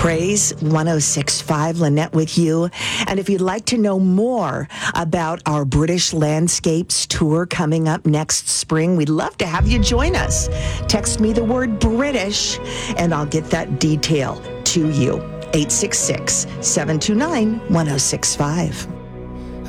Praise 106.5, Lynette with you. And if you'd like to know more about our British Landscapes tour coming up next spring, we'd love to have you join us. Text me the word British, and I'll get that detail to you. 866-729-1065.